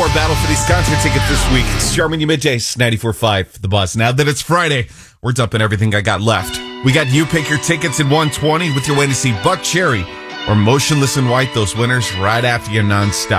our battle for these concert tickets this week. It's Charmin Middays, 94.5, The Buzz. Now that it's Friday, we're dumping everything I got left. We got You Pick Your Tickets in 120 with your way to see Buck Cherry or Motionless in White, those winners right after you nonstop.